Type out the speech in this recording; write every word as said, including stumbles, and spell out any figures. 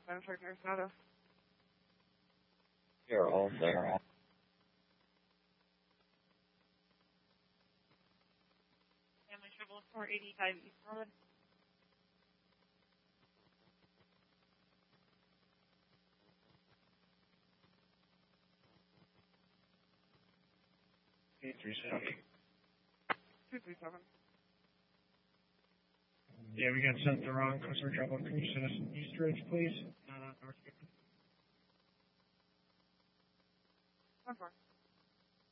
Central Nurse You're all there. Family Trouble four eighty-five East Road. eight three seven. two three seven. Yeah, we got sent the wrong customer trouble. Can you send us an East Ridge, please? Uh, North. One four.